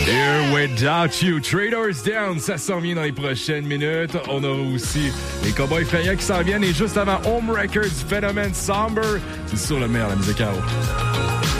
Here Without You, Traders Down, ça s'en vient dans les prochaines minutes. On aura aussi les Cowboys Fringants qui s'en viennent et juste avant Home Records, Phénomène Somber, c'est sur le meilleur, la musique à eau.